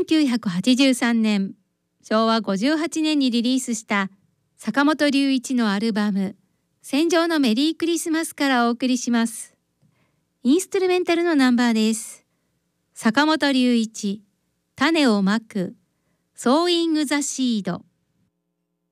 1983年、昭和58年にリリースした坂本龍一のアルバム戦場のメリークリスマスからお送りします。インストゥルメンタルのナンバーです。坂本龍一、種をまく、ソーイングザシード。